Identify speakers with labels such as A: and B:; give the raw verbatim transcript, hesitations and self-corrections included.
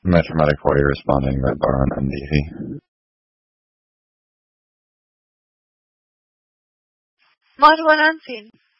A: Metromatic forty responding, red bar on M D V.
B: Mod one unseen.